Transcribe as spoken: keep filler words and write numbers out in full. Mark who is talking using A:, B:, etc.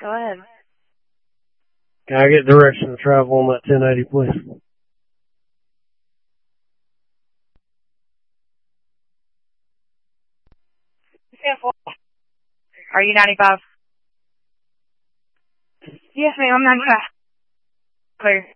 A: Go ahead.
B: Can I get direction to travel on that ten eighty, please?
A: Are you ninety-five? Yes, ma'am, I'm ninety-five. Clear.